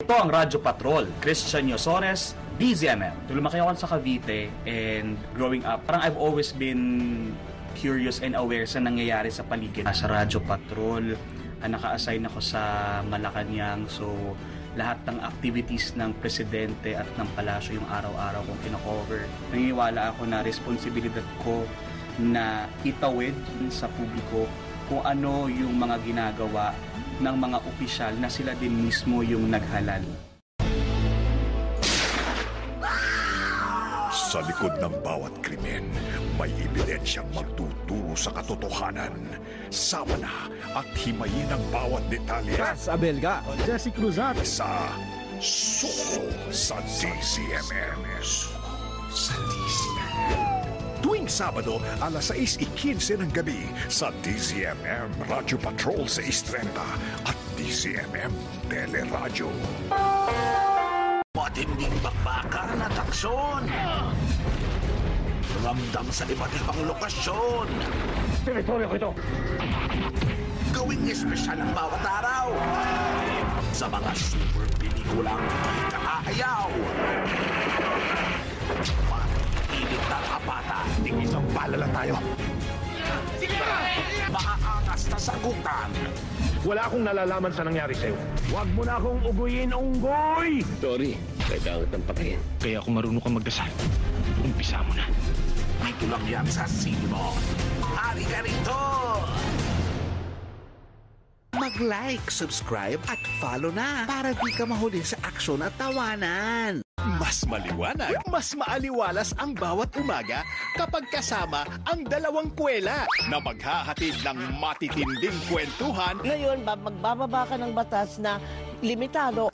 Ito ang Radyo Patrol, Christian Yosores, DZMM. Lumaki ako sa Cavite and growing up, parang I've always been curious and aware sa nangyayari sa paligid. Sa Radyo Patrol, naka-assign ako sa Malacanang, so lahat ng activities ng presidente at ng palasyo yung araw-araw kong kino-cover. Naniniwala ako na responsibilidad ko na itawid sa publiko kung ano yung mga ginagawa ng mga opisyal na sila din mismo yung naghalal. Sa likod ng bawat krimen, may ebidensyang magtuturo sa katotohanan. Sama na at himayin ang bawat detalye. Ras Abelga, Jesse Cruzat. Sa Suko sa DZMM. Tuwing Sabado, alas 6:15 ng gabi sa DZMM Radyo Patrol 630 at DZMM Teleradyo. Matinding bakbakan at aksyon. Ramdam sa iba't ibang lokasyon. Teritoryo ko ito. Gawing espesyal ang bawat araw. Sa mga super pelikulang di kakaayaw. Ilit na kapata. Isang bala lang tayo. Maaangas na sagutan. Wala akong nalalaman sa nangyari sa'yo. Huwag mo na akong uguyin, unggoy! Sorry, kailangan ng patayin. Kaya kung marunong kang magdasal, umpisa mo na. Ito lang yan sa sino. Ari ka rito! Mag-like, subscribe at follow na para di ka mahuli sa aksyon at tawanan. Mas maliwanag, mas maaliwalas ang bawat umaga kapag kasama ang dalawang kwela na maghahatid ng matitinding kwentuhan. Ngayon, magbababa ka ng batas na limitado.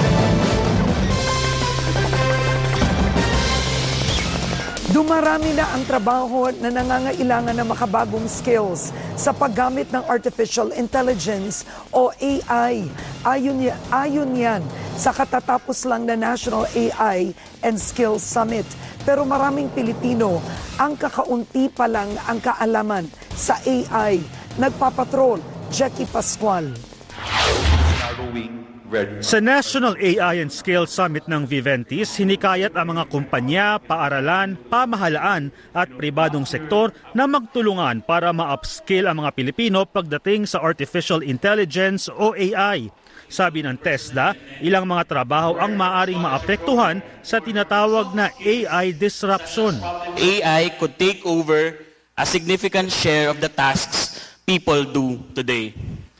Dumarami na ang trabaho na nangangailangan ng makabagong skills sa paggamit ng Artificial Intelligence o AI. Ayon yan sa katatapos lang na National AI and Skills Summit. Pero maraming Pilipino ang kakaunti pa lang ang kaalaman sa AI. Nagpapatrol, Jackie Pascual. Sa National AI and Skills Summit ng Viventis, hinikayat ang mga kumpanya, paaralan, pamahalaan at pribadong sektor na magtulungan para ma-upskill ang mga Pilipino pagdating sa Artificial Intelligence o AI. Sabi ng TESDA, ilang mga trabaho ang maaring maapektuhan sa tinatawag na AI disruption. AI could take over a significant share of the tasks people do today.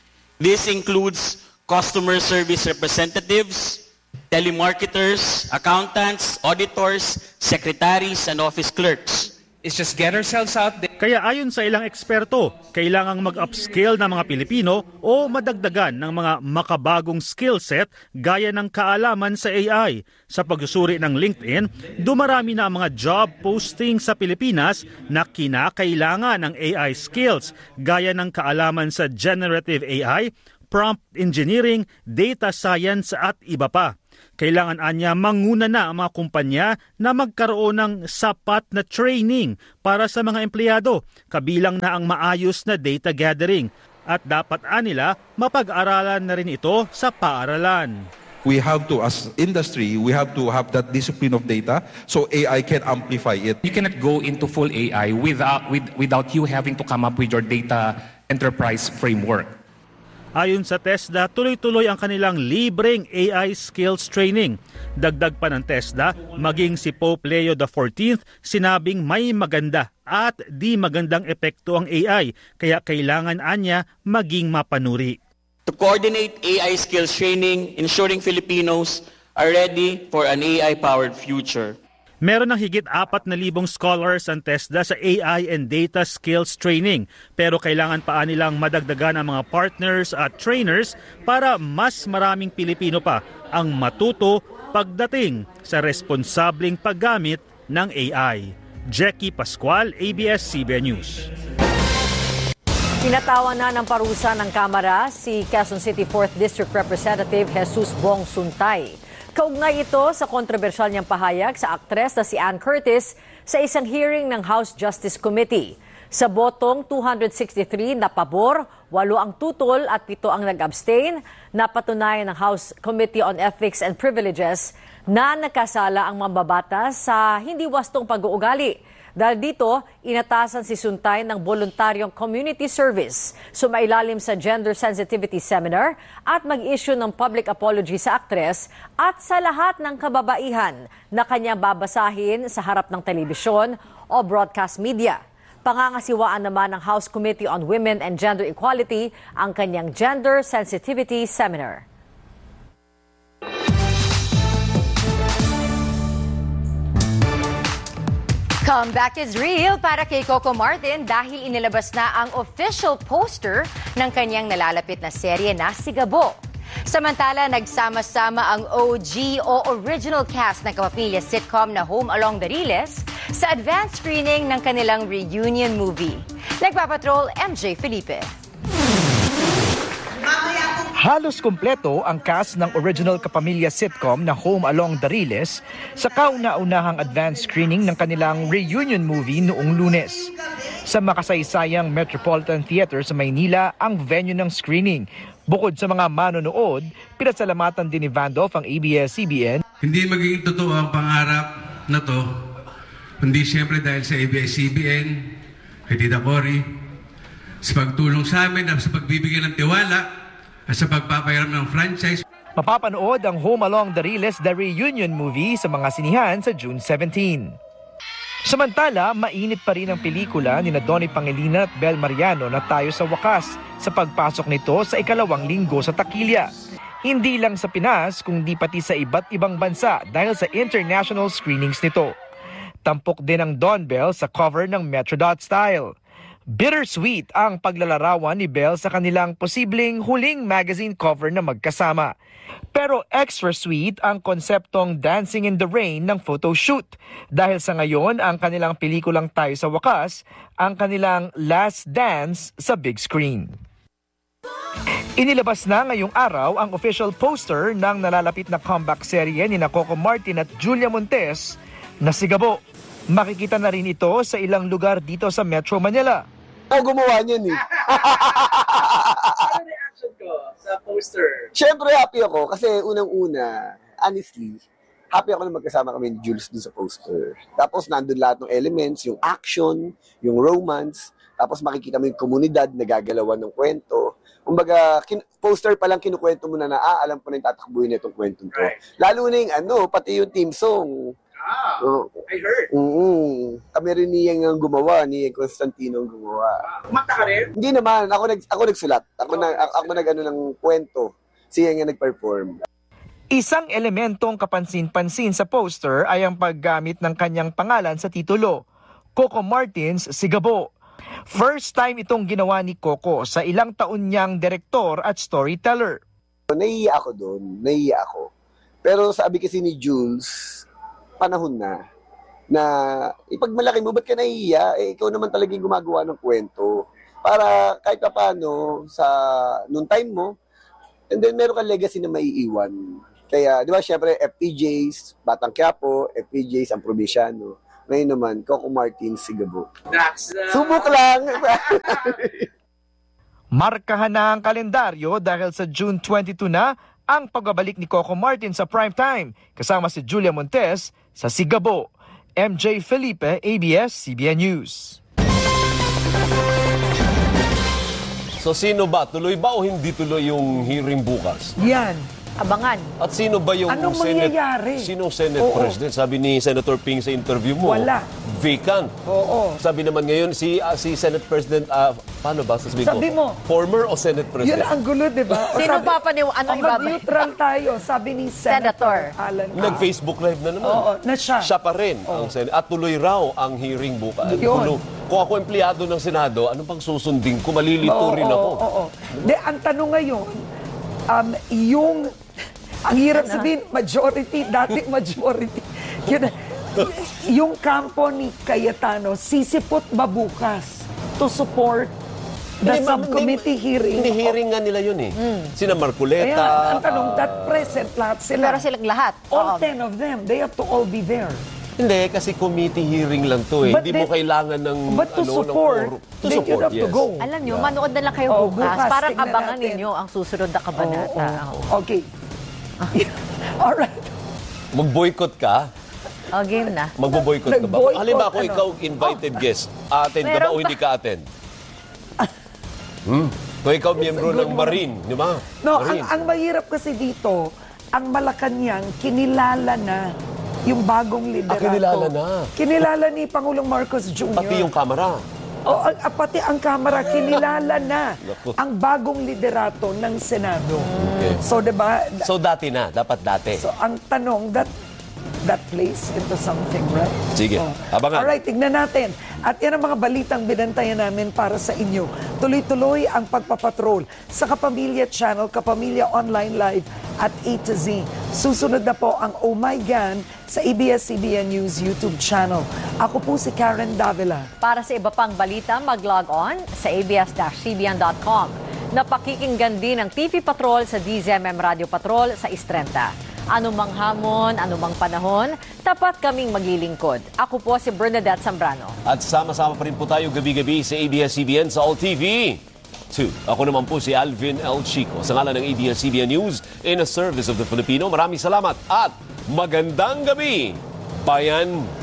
This includes customer service representatives, telemarketers, accountants, auditors, secretaries, and office clerks. It's just get ourselves out there. Kaya ayon sa ilang eksperto, kailangang mag-upskill ng mga Pilipino o madagdagan ng mga makabagong skill set gaya ng kaalaman sa AI. Sa pagsusuri ng LinkedIn, dumarami na ang mga job posting sa Pilipinas na kinakailangan ng AI skills gaya ng kaalaman sa generative AI, prompt engineering, data science at iba pa. Kailangan anya manguna na ang mga kumpanya na magkaroon ng sapat na training para sa mga empleyado, kabilang na ang maayos na data gathering. At dapat nila mapag-aralan na rin ito sa paaralan. We have to, as industry, we have to have that discipline of data so AI can amplify it. You cannot go into full AI without you having to come up with your data enterprise framework. Ayon sa TESDA, tuloy-tuloy ang kanilang libreng AI skills training. Dagdag pa ng TESDA, maging si Pope Leo XIV sinabing may maganda at di magandang epekto ang AI, kaya kailangan anya maging mapanuri. To coordinate AI skills training, ensuring Filipinos are ready for an AI-powered future. Meron ng higit 4,000 scholars ang TESDA sa AI and data skills training. Pero kailangan pa nilang madagdagan ang mga partners at trainers para mas maraming Pilipino pa ang matuto pagdating sa responsableng paggamit ng AI. Jackie Pascual, ABS-CBN News. Tinatawan na ng parusa ng Kamara si Quezon City 4th District Representative Jesus Bong Suntay. Kaugnay ito sa kontrobersyal niyang pahayag sa aktres na si Ann Curtis sa isang hearing ng House Justice Committee. Sa botong 263 na pabor, 8 ang tutol at 7 ang nag-abstain, napatunayan ng House Committee on Ethics and Privileges na nakasala ang mambabatas sa hindi wastong pag-uugali. Dahil dito, inatasan si Suntay ng voluntaryong community service, sumailalim sa gender sensitivity seminar at mag-issue ng public apology sa aktres at sa lahat ng kababaihan na kanyang babasahin sa harap ng telebisyon o broadcast media. Pangangasiwaan naman ng House Committee on Women and Gender Equality ang kanyang Gender Sensitivity Seminar. Comeback is real para kay Coco Martin dahil inilabas na ang official poster ng kanyang nalalapit na serye na Sigabo. Samantala, nagsama-sama ang OG o original cast ng kapamilya sitcom na Home Along the Riles sa advanced screening ng kanilang reunion movie. Nagpapatrol, MJ Felipe. Halos kumpleto ang cast ng original kapamilya sitcom na Home Along the Riles sa kauna-unahang advanced screening ng kanilang reunion movie noong Lunes. Sa makasaysayang Metropolitan Theater sa Maynila ang venue ng screening. Bukod sa mga manonood, pinasalamatan din ni Vandolph ang ABS-CBN. Hindi magiging totoo ang pangarap na to, kundi siyempre dahil sa ABS-CBN, kay Tita Cory, sa pagtulong sa amin at sa pagbibigay ng tiwala at sa pagpapahiram ng franchise. Mapapanood ang Home Along the Riles The Reunion movie sa mga sinihan sa June 17. Samantala, mainit pa rin ang pelikula ni Donnie Pangilinan at Bel Mariano na Tayo sa Wakas sa pagpasok nito sa ikalawang linggo sa takilya. Hindi lang sa Pinas, kundi pati sa iba't ibang bansa dahil sa international screenings nito. Tampok din ang Don Bell sa cover ng Metro Style. Bittersweet ang paglalarawan ni Bell sa kanilang posibleng huling magazine cover na magkasama. Pero extra sweet ang konseptong Dancing in the Rain ng photoshoot dahil sa ngayon ang kanilang pelikulang Tayo sa Wakas ang kanilang last dance sa big screen. Inilabas na ngayong araw ang official poster ng nalalapit na comeback serye ni Coco Martin at Julia Montes na Sigabo. Makikita na rin ito sa ilang lugar dito sa Metro Manila. Ako gumawa niyan eh. Ano reaction ko sa poster? Siyempre happy ako kasi unang-una, honestly, happy ako na magkasama kami ni Jules dun sa poster. Tapos nandun lahat ng elements, yung action, yung romance, tapos makikita mo yung komunidad na gagalawan ng kwento. Kumbaga, poster pa lang kinukwento mo na alam po na yung tatakbuhin na itong kwento to. Right. Lalo na yung pati yung theme song. I heard. Kami rin niyang gumawa, ni Constantino ang gumawa. Kumanta ka rin? Hindi naman, ako nagsulat. Ako nag-ano ng kwento. Siya nga nag-perform. Isang elementong kapansin-pansin sa poster ay ang paggamit ng kanyang pangalan sa titulo, Coco Martin's Sigabo. First time itong ginawa ni Coco sa ilang taon niyang direktor at storyteller. Nahiya ako doon, Pero sabi kasi ni Jules, panahon na ipagmalaki mo, ba't ka nahihiya? Ikaw naman talagang gumagawa ng kwento. Para kahit paano sa noong time mo, and then meron kang legacy na maiiwan. Kaya, di ba, syempre, FPJs, Batang Quiapo, FPJs, ang probinsyano. Ngayon naman, Coco Martin, Sigabo. Subok lang! Markahan na ang kalendaryo dahil sa June 22 na ang pagbabalik ni Coco Martin sa primetime kasama si Julia Montes sa Sigabo. MJ Felipe, ABS-CBN News. So sino ba? Tuloy ba o hindi tuloy yung hearing bukas? Yan. Abangan. At sino ba yung Anong mangyayari? Sinong Senate President? Sabi ni Senator Ping sa interview mo, wala. Vacant. Oo. Sabi naman ngayon, si Senate President, paano ba? Sabi mo, former o Senate President? Yun ang gulo, di ba? Sino papaniw? Anong iba? Mag-neutral tayo, sabi ni Senator Alan. Nag-Facebook Live na naman. Oo, na siya. Siya pa rin ang Senate. At tuloy raw ang hearing bukas. Yun. Kung ako empleyado ng Senado, ano pang susundin ko? Malilito rin ako. Oo. Ang tanong ngayon, ang hirap sabihin, majority, dating majority. Yung kampo ni Cayetano, sisipot ba bukas to support the subcommittee hearing? Hindi hearing nga nila yun eh. Sina Marcoleta. Kaya, ang tanong, that present lahat sila. Pero silang lahat. All 10 of them, they have to all be there. Hindi, kasi committee hearing lang to eh. But Hindi mo kailangan ng to support, to then you support, have to go. Alam nyo, manood na lang kayo bukas. Parang tingnan abangan natin. ninyo ang susunod na kabanata. Okay. Alright. Mag-boycott ka? O, game na. Magbo-boycott ka ba? Nag-boycott, Halimbawa, kung ano? ikaw invited guest, attend ka ba Meron o hindi ka attend? Kung ikaw miyembro ng Marine, di ba? No, Marine. ang mahirap kasi dito, ang Malacanang kinilala na yung bagong liderato. Kinilala na. Kinilala ni Pangulong Marcos Jr. Pati yung kamera. Pati ang Kamara, kinilala na Naku. ang bagong liderato ng Senado. Okay. So, diba? So, dati na. Dapat dati. So, ang tanong, that plays into something, right? Sige, abangan. Alright, tignan natin. At yan ang mga balitang binantayan namin para sa inyo. Tuloy-tuloy ang pagpapatrol sa Kapamilya Channel, Kapamilya Online Live at A to Z. Susunod na po ang Oh My God sa ABS-CBN News YouTube channel. Ako po si Karen Davila. Para sa iba pang balita, mag-log on sa abs-cbn.com. Napakikinggan din ang TV Patrol sa DZMM Radio Patrol sa Istrenta. Anumang hamon, anumang panahon, tapat kaming maglilingkod. Ako po si Bernadette Zambrano. At sama-sama pa rin po tayo gabi-gabi sa ABS-CBN sa All TV 2. Ako naman po si Alvin L. Chico sa ngalan ng ABS-CBN News in a service of the Filipino. Maraming salamat at magandang gabi, Bayan